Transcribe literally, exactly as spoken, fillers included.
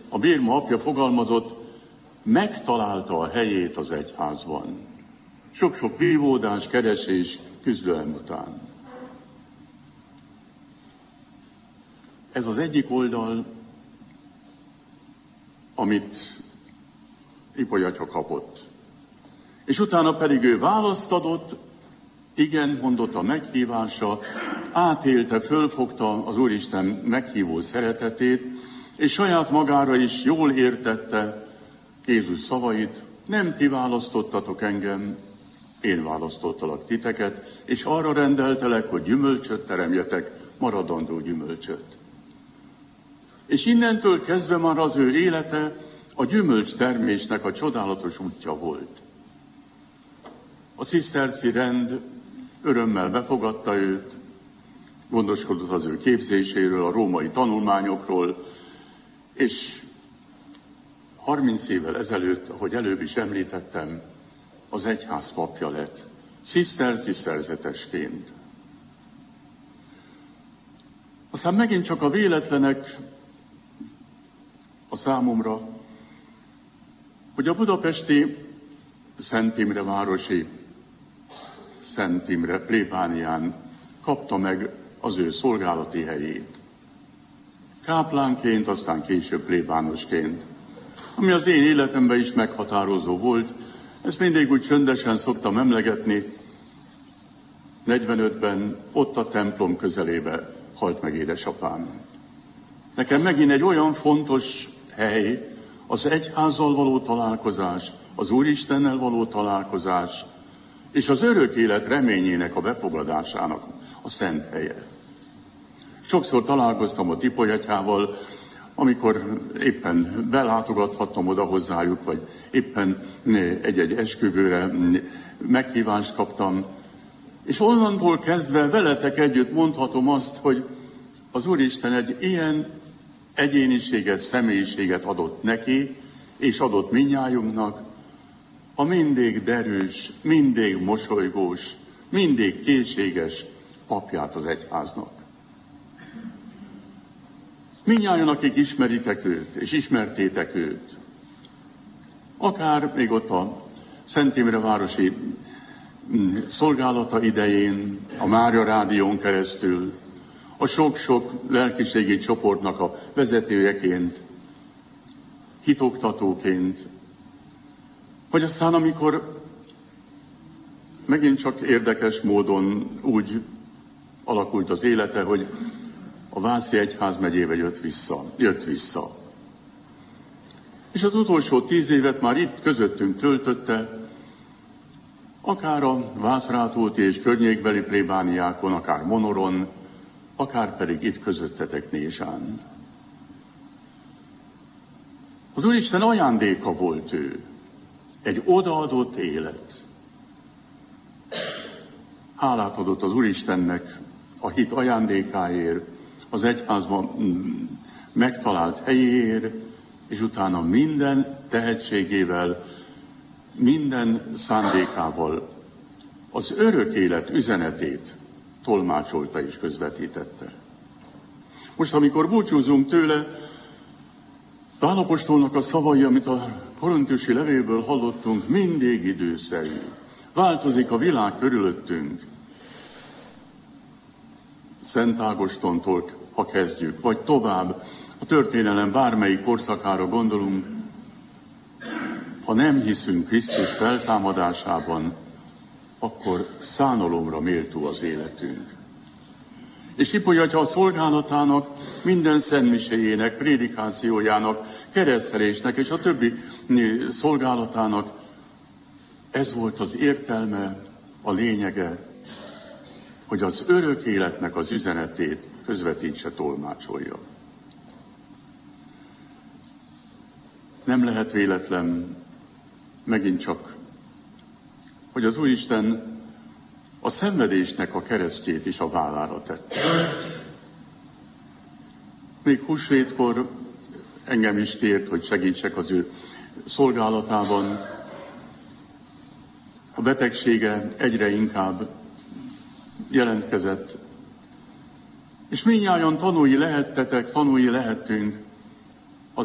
a Bérma apja fogalmazott, megtalálta a helyét az egyházban. Sok-sok vívódás, keresés, küzdelem után. Ez az egyik oldal, amit Ipoly atya kapott. És utána pedig ő választ adott, igen, mondott a meghívása, átélte, fölfogta az Úristen meghívó szeretetét, és saját magára is jól értette Jézus szavait, nem ti választottatok engem, én választottalak titeket, és arra rendeltelek, hogy gyümölcsöt teremjetek, maradandó gyümölcsöt. És innentől kezdve már az ő élete a gyümölcs termésnek a csodálatos útja volt. A ciszterci rend örömmel befogadta őt, gondoskodott az ő képzéséről, a római tanulmányokról, és harminc évvel ezelőtt, ahogy előbb is említettem, az egyház papja lett, ciszterci szerzetesként. Aztán megint csak a véletlenek a számomra, hogy a budapesti Szent Imre városi Szent Imre plébánián kapta meg az ő szolgálati helyét. Káplánként, aztán később plébánosként, ami az én életemben is meghatározó volt. Ezt mindig úgy csöndesen szoktam emlegetni. negyvenötben ott a templom közelébe halt meg édesapám. Nekem megint egy olyan fontos hely, az egyházzal való találkozás, az Úristennel való találkozás, és az örök élet reményének a befogadásának a szent helye. Sokszor találkoztam a Ipoly atyával, amikor éppen belátogathattam oda hozzájuk, vagy éppen egy-egy esküvőre meghívást kaptam, és onnantól kezdve veletek együtt mondhatom azt, hogy az Úristen egy ilyen egyéniséget, személyiséget adott neki, és adott mindnyájunknak, a mindig derűs, mindig mosolygós, mindig készséges papját az egyháznak. Mindnyájan, akik ismeritek őt, és ismertétek őt, akár még ott a Szent Imre városi szolgálata idején, a Mária Rádión keresztül, a sok-sok lelkiségi csoportnak a vezetőjeként, hitoktatóként, vagy aztán amikor megint csak érdekes módon úgy alakult az élete, hogy a Vászi egyházmegyébe jött vissza, jött vissza. És az utolsó tíz évet már itt közöttünk töltötte, akár a Vászrátóti és környékbeli plébániákon, akár Monoron, akár pedig itt közöttetek Nézsán. Az Úristen ajándéka volt ő, egy odaadott élet. Hálát adott az Úristennek a hit ajándékáért, az egyházban megtalált helyéért, és utána minden tehetségével, minden szándékával az örök élet üzenetét tolmácsolta és közvetítette. Most, amikor búcsúzunk tőle, Pál apostolnak a szavai, amit a korintusi levélből hallottunk, mindig időszerű. Változik a világ körülöttünk. Szent Ágostontól, ha kezdjük, vagy tovább, a történelem bármelyik korszakára gondolunk, ha nem hiszünk Krisztus feltámadásában, akkor szánalomra méltó az életünk. És Ipoly atya a szolgálatának, minden szentmiséjének, prédikációjának, keresztelésnek és a többi szolgálatának ez volt az értelme, a lényege, hogy az örök életnek az üzenetét közvetítse, tolmácsolja. Nem lehet véletlen, megint csak, hogy az Úristen a szenvedésnek a keresztjét is a vállára tette. Még húsvétkor engem is kért, hogy segítsek az ő szolgálatában. A betegsége egyre inkább jelentkezett. És mindnyájan tanúi lehettetek, tanúi lehettünk